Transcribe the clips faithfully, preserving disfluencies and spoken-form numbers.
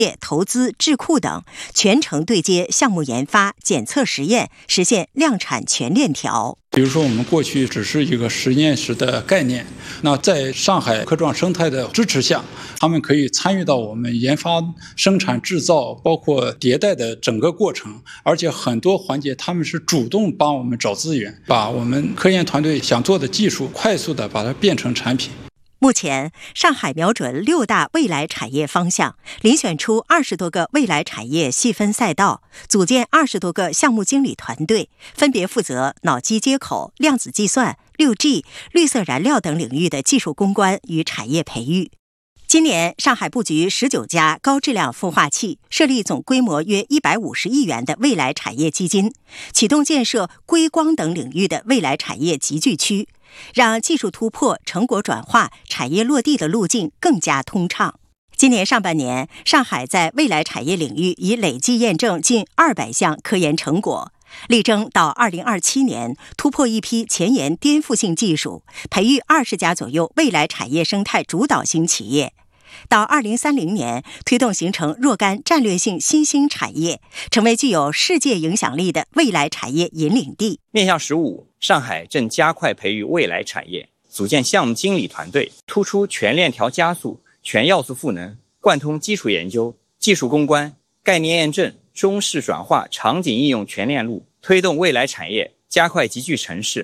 业投资、智库等，全程对接项目研发、检测实验，实现量产全链条。 比如说，我们过去只是一个实验室的概念，那在上海科创生态的支持下，他们可以参与到我们研发、生产、制造，包括迭代的整个过程，而且很多环节他们是主动帮我们找资源，把我们科研团队想做的技术快速的把它变成产品。 目前，上海瞄准六大未来产业方向，遴选出二十多个未来产业细分赛道，组建二十多个项目经理团队，分别负责脑机接口、量子计算、六 G、绿色燃料等领域的技术攻关与产业培育。今年，上海布局十九家高质量孵化器，设立总规模约一百五十亿元的未来产业基金，启动建设硅光等领域的未来产业集聚区，让技术突破、成果转化、产业落地的路径更加通畅。今年上半年，上海在未来产业领域已累计验证近二百项科研成果，力争到二零二七年突破一批前沿颠覆性技术，培育二十家左右未来产业生态主导型企业。到二零三零年，推动形成若干战略性新兴产业，成为具有世界影响力的未来产业引领地。 面向十五，上海正加快培育未来产业，组建项目经理团队，突出全链条加速、全要素赋能，贯通基础研究、技术攻关、概念验证、中式转化、场景应用全链路，推动未来产业加快集聚城市。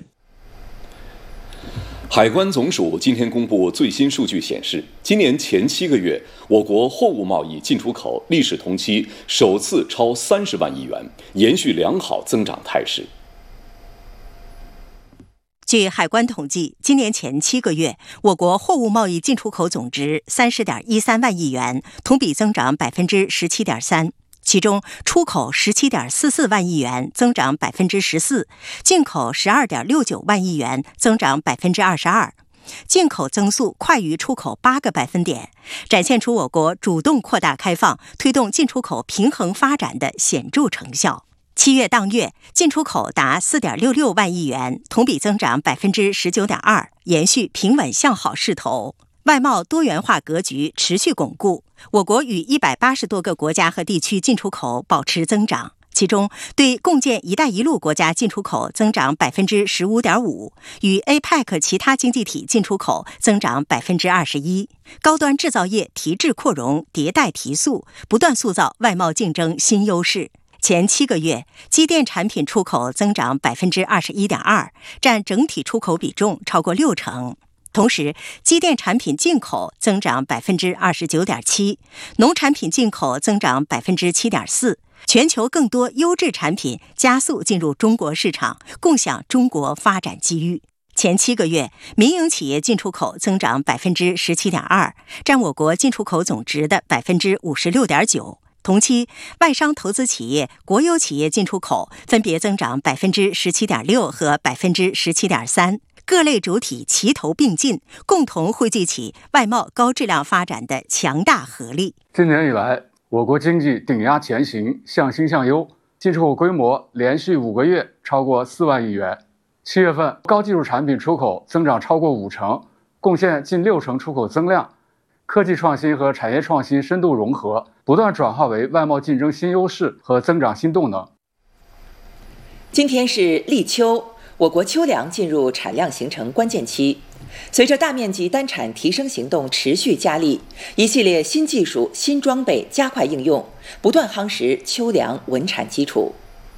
海关总署今天公布最新数据显示，今年前七个月，我国货物贸易进出口历史同期首次超三十万亿元，延续良好增长态势。 据海关统计，今年前七个月，我国货物贸易进出口总值三十点一三万亿元，同比增长百分之十七点三。其中，出口十七点四四万亿元，增长百分之十四；进口十二点六九万亿元，增长百分之二十二。进口增速快于出口八个百分点，展现出我国主动扩大开放、推动进出口平衡发展的显著成效。七月当月，进出口达四点六六万亿元，同比增长百分之十九点二，延续平稳向好势头。外贸多元化格局持续巩固，我国与一百八十多个国家和地区进出口保持增长，其中对共建“一带一路”国家进出口增长百分之十五点五，与 A P E C 其他经济体进出口增长百分之二十一。高端制造业提质扩容、迭代提速，不断塑造外贸竞争新优势。前七个月，机电产品出口增长百分之二十一点二，占整体出口比重超过六成。同时，机电产品进口增长百分之二十九点七，农产品进口增长百分之七点四。全球更多优质产品加速进入中国市场，共享中国发展机遇。前七个月，民营企业进出口增长百分之十七点二，占我国进出口总值的百分之五十六点九。同期，外商投资企业、国有企业进出口分别增长百分之十七点六和百分之十七点三。各类主体齐头并进，共同汇聚起外贸高质量发展的强大合力。 今年以来，我国经济顶压前行，向新向优，进出口规模连续五个月超过四万亿元。七月份，高技术产品出口增长超过五成，贡献近六成出口增量。科技创新和产业创新深度融合，不断转化为外贸竞争新优势和增长新动能。 今天是立秋。我国秋粮进入产量形成关键期，随着大面积单产提升行动持续加力，一系列新技术、新装备加快应用，不断夯实秋粮稳产基础。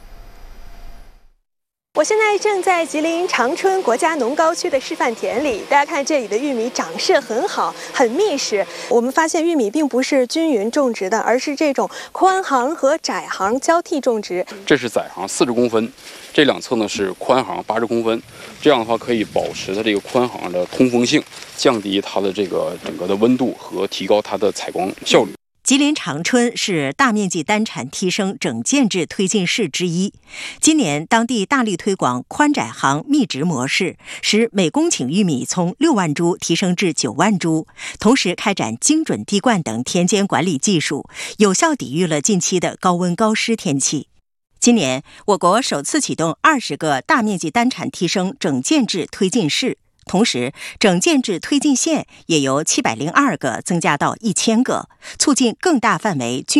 我现在正在吉林长春国家农高区的示范田里，大家看这里的玉米长势很好，很密实。我们发现玉米并不是均匀种植的，而是这种宽行和窄行交替种植。 这是窄行四十公分，这两侧呢是宽行八十公分，这样的话可以保持它这个宽行的通风性，降低它的这个整个的温度和提高它的采光效率。 吉林长春是大面积单产提升整建制推进市之一。今年，当地大力推广宽窄行密植模式，使每公顷玉米从六万株提升至九万株，同时开展精准滴灌等田间管理技术，有效抵御了近期的高温高湿天气。今年，我国首次启动二十个大面积单产提升整建制推进市。 同时，整建制推进线也由七百零二个增加到一千个，促进更大范围均